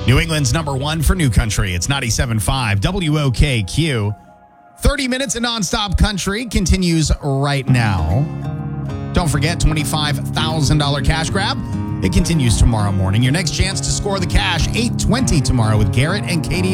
New England's number one for New Country. It's 97.5 WOKQ. 30 minutes of nonstop country continues right now. Don't forget, $25,000 cash grab. It continues tomorrow morning. Your next chance to score the cash, 8:20 tomorrow with Garrett and Katie.